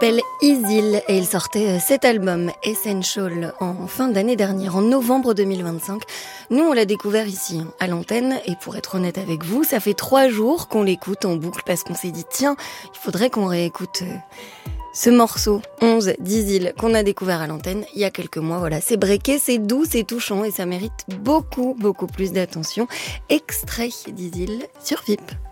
s'appelle Isil et il sortait cet album Essential en fin d'année dernière, en novembre 2025. Nous, on l'a découvert ici à l'antenne et pour être honnête avec vous, ça fait 3 jours qu'on l'écoute en boucle parce qu'on s'est dit tiens, il faudrait qu'on réécoute ce morceau 11 d'Isil qu'on a découvert à l'antenne il y a quelques mois. Voilà, c'est breaké, c'est doux, c'est touchant et ça mérite beaucoup plus d'attention. Extrait d'Isil sur VIP.